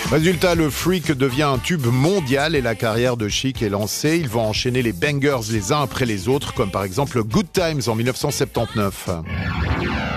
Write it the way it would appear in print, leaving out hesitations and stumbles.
Résultat, le Freak devient un tube mondial et la carrière de Chic est lancée. Ils vont enchaîner les bangers les uns après les autres, comme par exemple Good Times en 1979.